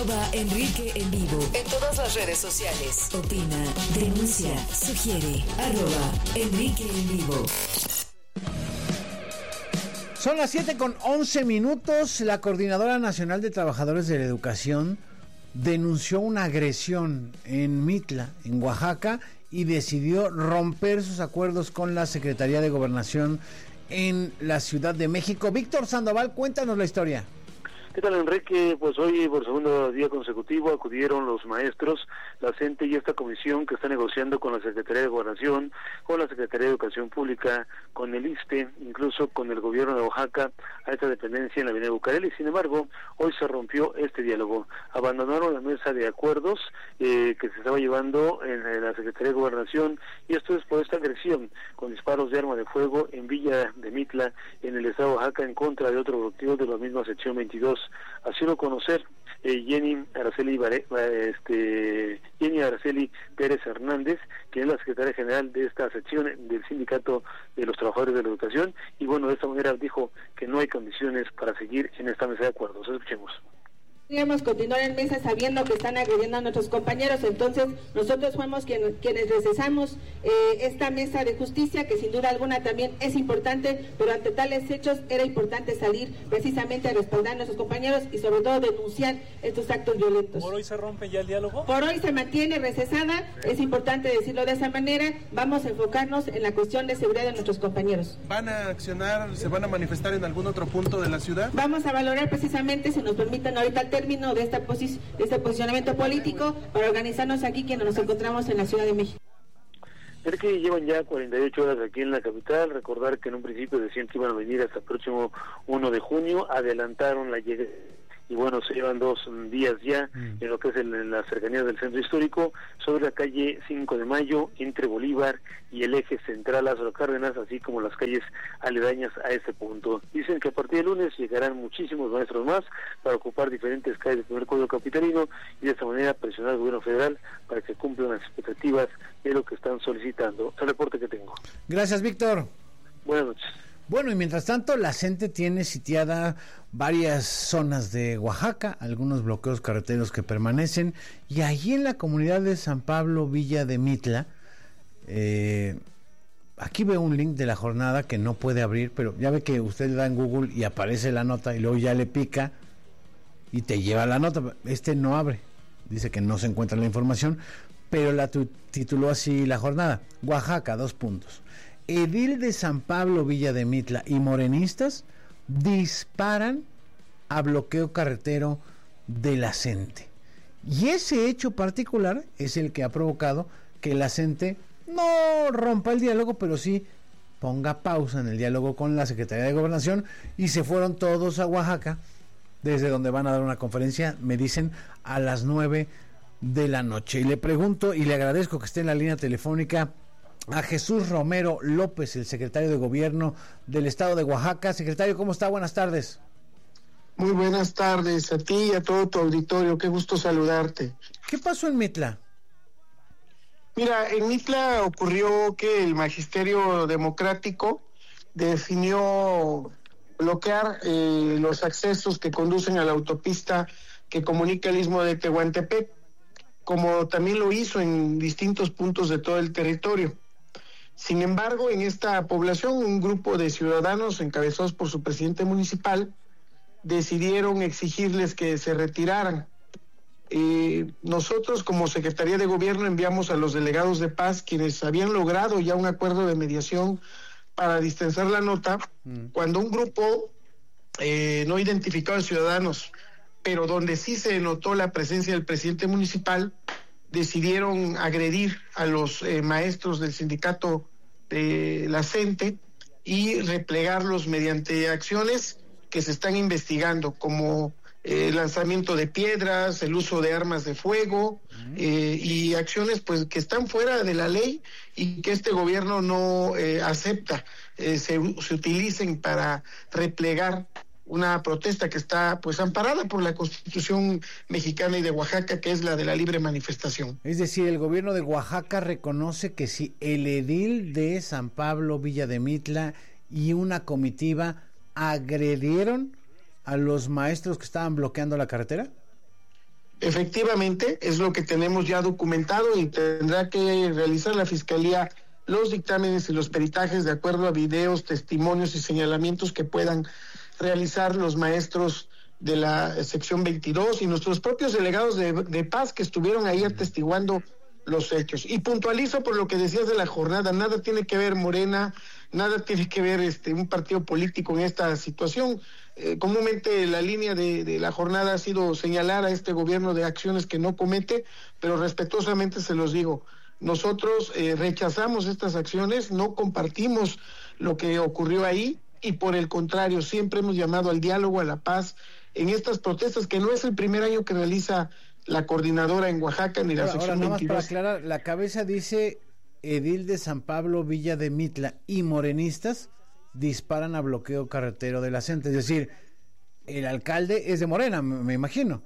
@Enrique en vivo en todas las redes sociales. Opina, denuncia, sugiere. @Enrique en vivo. Son las 7:11. La Coordinadora Nacional de Trabajadores de la Educación denunció una agresión en Mitla, en Oaxaca, y decidió romper sus acuerdos con la Secretaría de Gobernación en la Ciudad de México. Víctor Sandoval, cuéntanos la historia. ¿Qué tal, Enrique? Pues hoy, por segundo día consecutivo, acudieron los maestros, la CENTE y esta comisión que está negociando con la Secretaría de Gobernación, con la Secretaría de Educación Pública, con el ISSSTE, incluso con el gobierno de Oaxaca, a esta dependencia en la avenida Bucareli. Sin embargo, hoy se rompió este diálogo. Abandonaron la mesa de acuerdos que se estaba llevando en la Secretaría de Gobernación, y esto es por esta agresión con disparos de arma de fuego en Villa de Mitla, en el estado de Oaxaca, en contra de otro bloqueo de la misma sección 22. Así lo conocer Jenny Araceli Pérez Hernández, que es la secretaria general de esta sección del Sindicato de los Trabajadores de la Educación, y bueno, de esta manera dijo que no hay condiciones para seguir en esta mesa de acuerdos. Escuchemos. Podríamos continuar en mesa sabiendo que están agrediendo a nuestros compañeros, entonces nosotros fuimos quienes recesamos esta mesa de justicia, que sin duda alguna también es importante, pero ante tales hechos era importante salir precisamente a respaldar a nuestros compañeros y sobre todo denunciar estos actos violentos. ¿Por hoy se rompe ya el diálogo? Por hoy se mantiene recesada, es importante decirlo de esa manera. Vamos a enfocarnos en la cuestión de seguridad de nuestros compañeros. ¿Van a accionar, se van a manifestar en algún otro punto de la ciudad? Vamos a valorar precisamente, si nos permiten ahorita el término de este posicionamiento político, para organizarnos aquí quienes nos encontramos en la Ciudad de México. Es que llevan ya 48 horas aquí en la capital. Recordar que en un principio decían que iban a venir hasta el próximo 1 de junio, adelantaron la llegada. Y bueno, se llevan 2 días ya en lo que es en las cercanías del centro histórico, sobre la calle 5 de Mayo, entre Bolívar y el eje central Lázaro Cárdenas, así como las calles aledañas a ese punto. Dicen que a partir de lunes llegarán muchísimos maestros más para ocupar diferentes calles del primer código capitalino y de esta manera presionar al gobierno federal para que cumplan las expectativas de lo que están solicitando. El reporte que tengo. Gracias, Víctor. Buenas noches. Bueno, y mientras tanto, la CENTE tiene sitiada varias zonas de Oaxaca, algunos bloqueos carreteros que permanecen, y allí en la comunidad de San Pablo, Villa de Mitla, aquí veo un link de la jornada que no puede abrir, pero ya ve que usted le da en Google y aparece la nota, y luego ya le pica y te lleva la nota. Este no abre, dice que no se encuentra la información, pero la tituló así la jornada: Oaxaca, : edil de San Pablo, Villa de Mitla y morenistas disparan a bloqueo carretero de la CENTE. Y ese hecho particular es el que ha provocado que la CENTE no rompa el diálogo, pero sí ponga pausa en el diálogo con la Secretaría de Gobernación, y se fueron todos a Oaxaca, desde donde van a dar una conferencia, me dicen, a las 9 de la noche. Y le pregunto y le agradezco que esté en la línea telefónica a Jesús Romero López, el secretario de Gobierno del Estado de Oaxaca. Secretario, ¿cómo está? Buenas tardes. Muy buenas tardes a ti y a todo tu auditorio, qué gusto saludarte. ¿Qué pasó en Mitla? Mira, en Mitla ocurrió que el Magisterio Democrático definió bloquear los accesos que conducen a la autopista que comunica el istmo de Tehuantepec, como también lo hizo en distintos puntos de todo el territorio. Sin embargo, en esta población, un grupo de ciudadanos encabezados por su presidente municipal decidieron exigirles que se retiraran. Nosotros, como Secretaría de Gobierno, enviamos a los delegados de paz, quienes habían logrado ya un acuerdo de mediación para distensar la nota, cuando un grupo no identificado de ciudadanos, pero donde sí se notó la presencia del presidente municipal, decidieron agredir a los maestros del sindicato de la CENTE y replegarlos mediante acciones que se están investigando, como el lanzamiento de piedras, el uso de armas de fuego, y acciones pues que están fuera de la ley y que este gobierno no acepta se utilicen para replegar una protesta que está pues amparada por la Constitución mexicana y de Oaxaca, que es la de la libre manifestación. Es decir, el gobierno de Oaxaca reconoce que si el edil de San Pablo, Villa de Mitla y una comitiva agredieron a los maestros que estaban bloqueando la carretera. Efectivamente, es lo que tenemos ya documentado y tendrá que realizar la Fiscalía los dictámenes y los peritajes de acuerdo a videos, testimonios y señalamientos que puedan realizar los maestros de la sección 22 y nuestros propios delegados de paz que estuvieron ahí atestiguando los hechos. Y puntualizo por lo que decías de la jornada, nada tiene que ver Morena, nada tiene que ver un partido político en esta situación. Comúnmente la línea de la jornada ha sido señalar a este gobierno de acciones que no comete, pero respetuosamente se los digo, nosotros rechazamos estas acciones, no compartimos lo que ocurrió ahí y por el contrario, siempre hemos llamado al diálogo, a la paz en estas protestas, que no es el primer año que realiza la coordinadora en Oaxaca ni la sección 22. Ahora, para aclarar, la cabeza dice edil de San Pablo, Villa de Mitla y morenistas disparan a bloqueo carretero de la CENTE, es decir, el alcalde es de Morena, me imagino.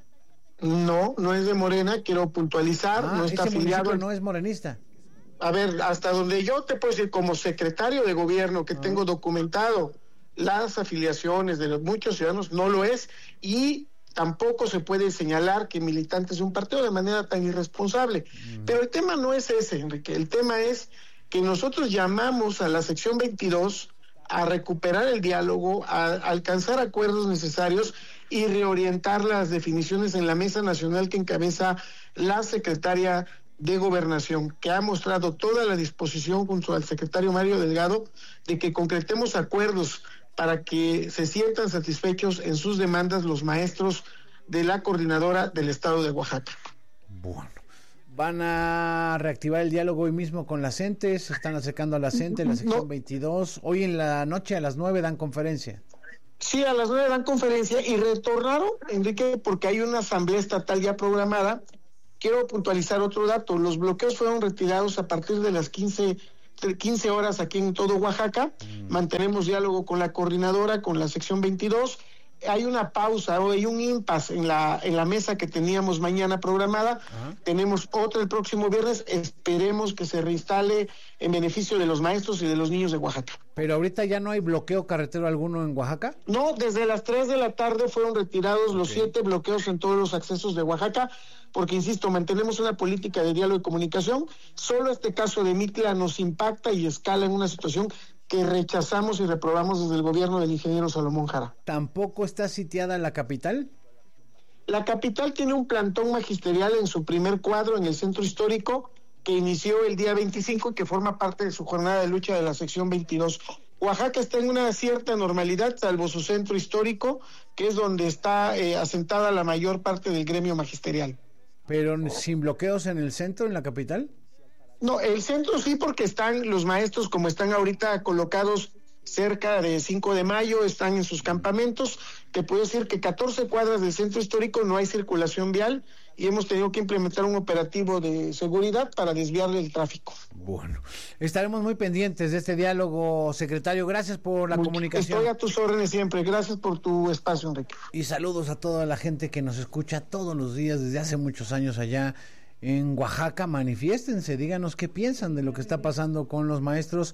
No es de Morena, quiero puntualizar, no está afiliado. No es morenista. A ver, hasta donde yo te puedo decir, como secretario de gobierno que tengo documentado las afiliaciones de los muchos ciudadanos, no lo es, y tampoco se puede señalar que militantes de un partido de manera tan irresponsable. Pero el tema no es ese, Enrique, el tema es que nosotros llamamos a la sección 22 a recuperar el diálogo, a alcanzar acuerdos necesarios y reorientar las definiciones en la mesa nacional que encabeza la secretaria de Gobernación, que ha mostrado toda la disposición junto al secretario Mario Delgado de que concretemos acuerdos para que se sientan satisfechos en sus demandas los maestros de la coordinadora del estado de Oaxaca. Bueno, van a reactivar el diálogo hoy mismo con la CENTE, se están acercando a la CENTE, la sección 22, hoy en la noche a las 9 dan conferencia. Sí, a las 9 dan conferencia y retornaron, Enrique, porque hay una asamblea estatal ya programada. Quiero puntualizar otro dato, los bloqueos fueron retirados a partir de las 15 horas aquí en todo Oaxaca. Mantenemos diálogo con la coordinadora, con la sección 22. Hay una pausa, o hay un impasse en la mesa que teníamos mañana programada. Tenemos otra el próximo viernes. Esperemos que se reinstale en beneficio de los maestros y de los niños de Oaxaca. ¿Pero ahorita ya no hay bloqueo carretero alguno en Oaxaca? No, desde las 3 de la tarde fueron retirados los 7 bloqueos en todos los accesos de Oaxaca, porque, insisto, mantenemos una política de diálogo y comunicación. Solo este caso de Mitla nos impacta y escala en una situación que rechazamos y reprobamos desde el gobierno del ingeniero Salomón Jara. ¿Tampoco está sitiada la capital? La capital tiene un plantón magisterial en su primer cuadro en el centro histórico que inició el día 25 y que forma parte de su jornada de lucha de la sección 22. Oaxaca está en una cierta normalidad, salvo su centro histórico, que es donde está asentada la mayor parte del gremio magisterial. ¿Pero sin bloqueos en el centro, en la capital? No, el centro sí, porque están los maestros, como están ahorita colocados cerca de 5 de mayo, están en sus campamentos. Te puedo decir que 14 cuadras del centro histórico no hay circulación vial y hemos tenido que implementar un operativo de seguridad para desviarle el tráfico. Bueno, estaremos muy pendientes de este diálogo, secretario. Gracias por la comunicación. Estoy a tus órdenes siempre. Gracias por tu espacio, Enrique. Y saludos a toda la gente que nos escucha todos los días desde hace muchos años allá en Oaxaca. Manifiéstense, díganos qué piensan de lo que está pasando con los maestros.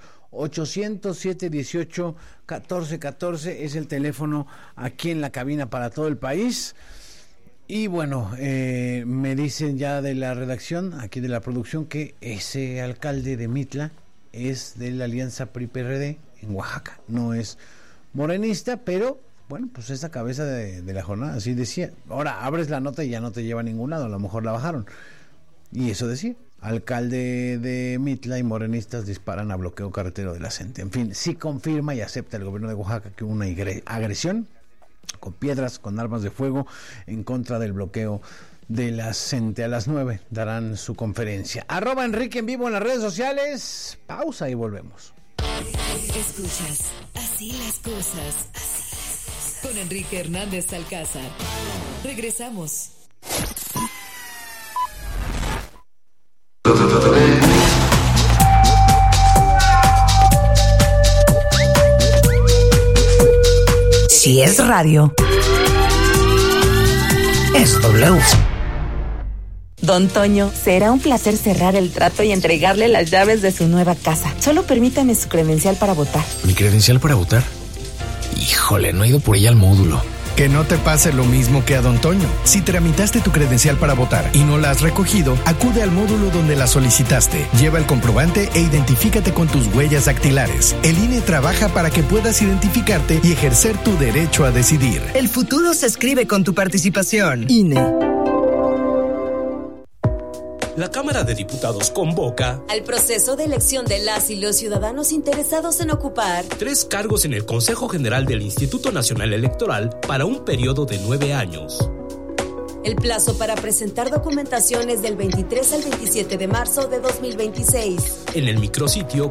800-718-1414 es el teléfono aquí en la cabina para todo el país. Y bueno, me dicen ya de la redacción, aquí de la producción, que ese alcalde de Mitla es de la Alianza PRI-PRD en Oaxaca. No es morenista, pero bueno, pues es la cabeza de la jornada, así decía. Ahora abres la nota y ya no te lleva a ningún lado, a lo mejor la bajaron. Y eso decía, alcalde de Mitla y morenistas disparan a bloqueo carretero de la CENTE. En fin, sí confirma y acepta el gobierno de Oaxaca que hubo una agresión con piedras, con armas de fuego en contra del bloqueo de la CENTE. A las 9 darán su conferencia. @Enrique en vivo en las redes sociales. Pausa y volvemos. Escuchas Así las cosas con Enrique Hernández Alcázar. Regresamos. Si es radio, es W. Don Toño, será un placer cerrar el trato y entregarle las llaves de su nueva casa. Solo permítame su credencial para votar. ¿Mi credencial para votar? Híjole, no he ido por ella al módulo. Que no te pase lo mismo que a Don Toño. Si tramitaste tu credencial para votar y no la has recogido, acude al módulo donde la solicitaste. Lleva el comprobante e identifícate con tus huellas dactilares. El INE trabaja para que puedas identificarte y ejercer tu derecho a decidir. El futuro se escribe con tu participación. INE. La Cámara de Diputados convoca al proceso de elección de las y los ciudadanos interesados en ocupar 3 cargos en el Consejo General del Instituto Nacional Electoral para un periodo de 9 años. El plazo para presentar documentación es del 23 al 27 de marzo de 2026. En el micrositio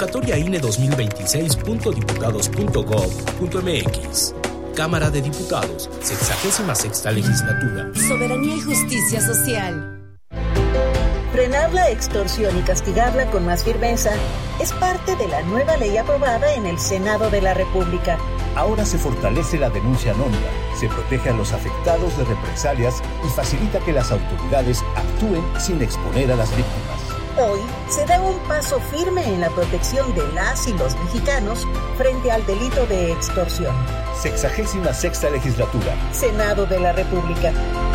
convocatoriaine2026.diputados.gov.mx. Cámara de Diputados, 66ª legislatura. Soberanía y justicia social. Frenar la extorsión y castigarla con más firmeza es parte de la nueva ley aprobada en el Senado de la República. Ahora se fortalece la denuncia anónima, se protege a los afectados de represalias y facilita que las autoridades actúen sin exponer a las víctimas. Hoy se da un paso firme en la protección de las y los mexicanos frente al delito de extorsión. 66ª legislatura. Senado de la República.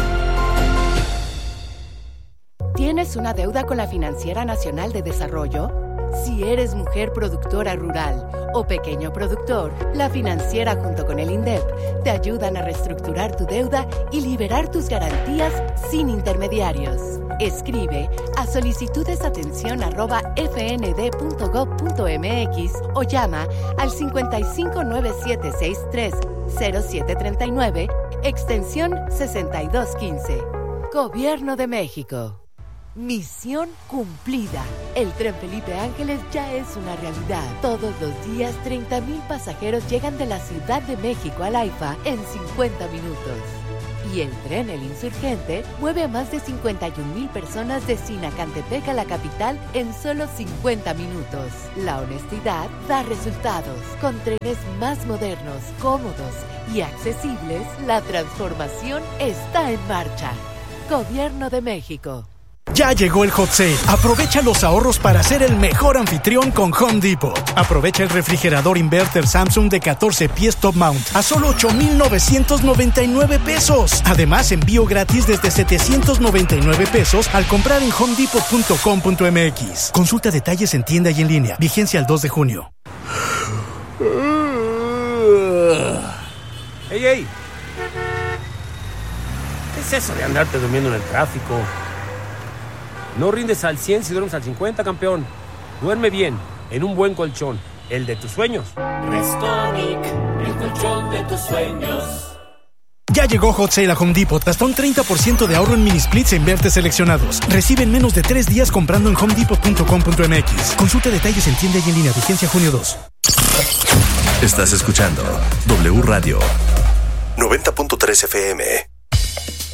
¿Tienes una deuda con la Financiera Nacional de Desarrollo? Si eres mujer productora rural o pequeño productor, la Financiera junto con el INDEP te ayudan a reestructurar tu deuda y liberar tus garantías sin intermediarios. Escribe a solicitudesatención@fnd.gov.mx o llama al 5597630739, extensión 6215. Gobierno de México. Misión cumplida. El Tren Felipe Ángeles ya es una realidad. Todos los días 30,000 pasajeros llegan de la Ciudad de México al AIFA en 50 minutos. Y el tren El Insurgente mueve a más de 51,000 personas de Sinacantepec a la capital en solo 50 minutos. La honestidad da resultados. Con trenes más modernos, cómodos y accesibles, la transformación está en marcha. Gobierno de México. Ya llegó el Hot Sale. Aprovecha los ahorros para ser el mejor anfitrión con Home Depot. Aprovecha el refrigerador inverter Samsung de 14 pies top mount a solo 8,999 pesos. Además, envío gratis desde 799 pesos al comprar en homedepot.com.mx. Consulta detalles en tienda y en línea. Vigencia al 2 de junio. ¡Ey! ¿Qué es eso de andarte durmiendo en el tráfico? No rindes al 100 si duermes al 50, campeón. Duerme bien, en un buen colchón, el de tus sueños. Restonic, el colchón de tus sueños. Ya llegó Hot Sale a Home Depot. Hasta un 30% de ahorro en mini splits e inverters seleccionados. Recibe en menos de 3 días comprando en homedepot.com.mx. Consulta detalles en tienda y en línea. Vigencia junio 2. Estás escuchando W Radio 90.3 FM.